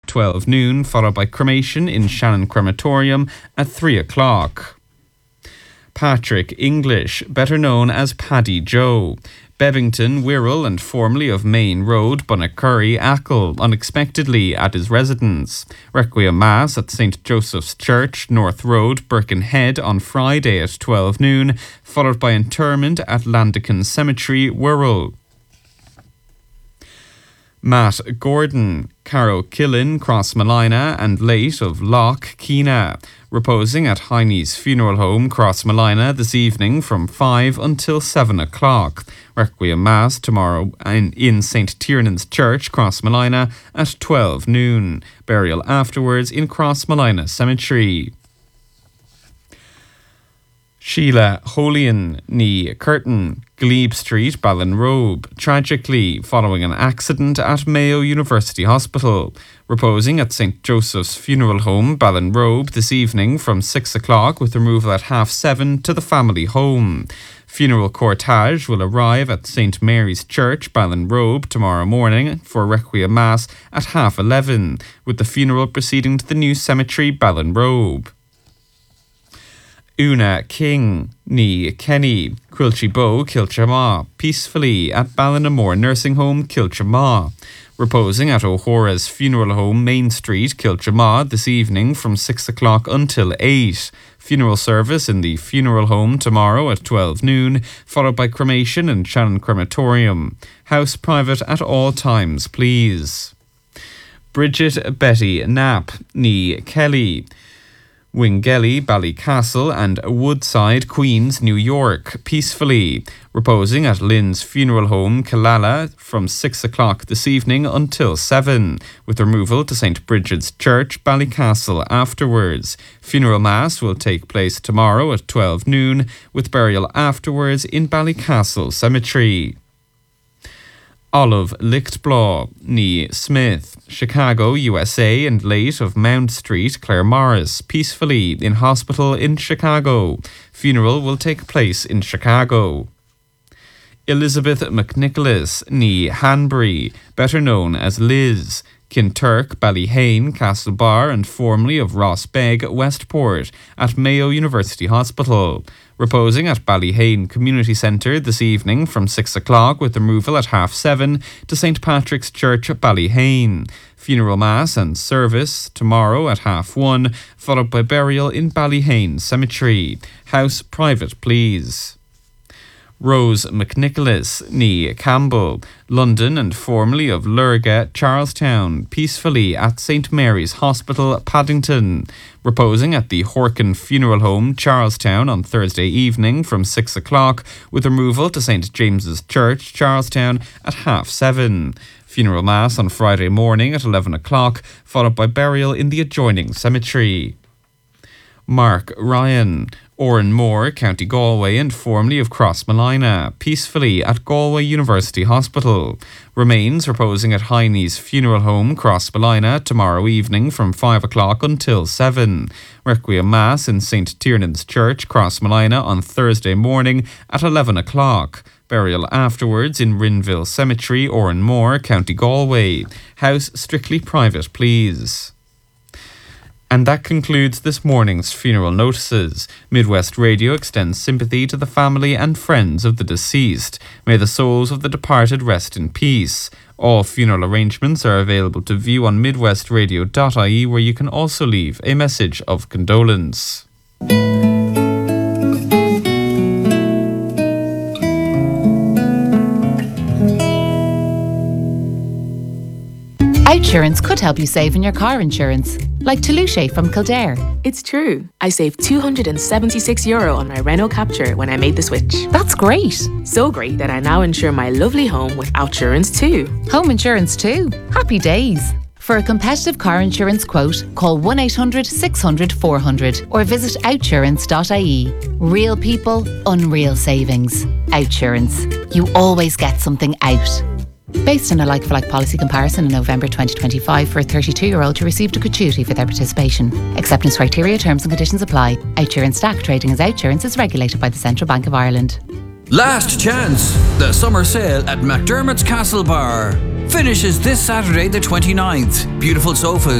12 noon, followed by cremation in Shannon Crematorium at 3 o'clock. Patrick English, better known as Paddy Joe. Bevington, Wirral and formerly of Main Road, Bunnacurry, Achill, unexpectedly at his residence. Requiem Mass at St. Joseph's Church, North Road, Birkenhead on Friday at 12 noon, followed by interment at Landican Cemetery, Wirral. Matt Gordon, Carol Killen, Crossmalina and late of Loch Keena, reposing at Heine's Funeral Home, Crossmalina, this evening from 5 until 7 o'clock. Requiem Mass tomorrow in St. Tiernan's Church, Crossmalina, at 12 noon. Burial afterwards in Crossmalina Cemetery. Sheila Holian, ní Curtin, Glebe Street, Ballinrobe, tragically following an accident at Mayo University Hospital. Reposing at St. Joseph's Funeral Home, Ballinrobe, this evening from 6 o'clock with removal at 7:30 to the family home. Funeral cortege will arrive at St. Mary's Church, Ballinrobe, tomorrow morning for Requiem Mass at 11:30, with the funeral proceeding to the new cemetery, Ballinrobe. Una King, ní Kenny, Quilchie-Bow, Kilchama, peacefully at Ballinamore Nursing Home, Kilchama. Reposing at O'Hora's Funeral Home, Main Street, Kilchama, this evening from 6 o'clock until 8. Funeral service in the funeral home tomorrow at 12 noon, followed by cremation in Shannon Crematorium. House private at all times, please. Bridget Betty Knapp, ní Kelly, Wingelly, Ballycastle and Woodside, Queens, New York, peacefully. Reposing at Lynn's Funeral Home, Killala, from 6 o'clock this evening until 7, with removal to St. Bridget's Church, Ballycastle afterwards. Funeral Mass will take place tomorrow at 12 noon, with burial afterwards in Ballycastle Cemetery. Olive Lichtblaw, ní Smith, Chicago, USA, and late of Mount Street, Claire Morris, peacefully in hospital in Chicago. Funeral will take place in Chicago. Elizabeth McNicholas, ní Hanbury, better known as Liz, Kinturk, Ballyhane, Castlebar, and formerly of Rossbeg, Westport, at Mayo University Hospital. Reposing at Ballyhane Community Centre this evening from 6 o'clock with removal at 7:30 to St. Patrick's Church, Ballyhane. Funeral Mass and service tomorrow at 1:30, followed by burial in Ballyhane Cemetery. House private, please. Rose McNicholas, ní Campbell, London and formerly of Lurga, Charlestown, peacefully at St. Mary's Hospital, Paddington. Reposing at the Horkin Funeral Home, Charlestown, on Thursday evening from 6 o'clock, with removal to St. James's Church, Charlestown, at 7:30. Funeral Mass on Friday morning at 11 o'clock, followed by burial in the adjoining cemetery. Mark Ryan, Oranmore, County Galway and formerly of Crossmalina, peacefully at Galway University Hospital. Remains reposing at Heine's Funeral Home, Crossmalina, tomorrow evening from 5 o'clock until 7. Requiem Mass in St. Tiernan's Church, Crossmalina, on Thursday morning at 11 o'clock. Burial afterwards in Rinville Cemetery, Oranmore, County Galway. House strictly private, please. And that concludes this morning's funeral notices. Midwest Radio extends sympathy to the family and friends of the deceased. May the souls of the departed rest in peace. All funeral arrangements are available to view on midwestradio.ie, where you can also leave a message of condolence. Outsurance could help you save in your car insurance, like Toulouse from Kildare. It's true. I saved €276 on my Renault Captur when I made the switch. That's great. So great that I now insure my lovely home with Outsurance too. Home insurance too. Happy days. For a competitive car insurance quote, call 1-800-600-400 or visit outsurance.ie. Real people, unreal savings. Outsurance. You always get something out. Based on a like-for-like policy comparison in November 2025 for a 32-year-old who received a gratuity for their participation. Acceptance criteria, terms and conditions apply. Outsurance Stack trading as Outsurance is regulated by the Central Bank of Ireland. Last chance! The summer sale at McDermott's Castle Bar finishes this Saturday the 29th. Beautiful sofas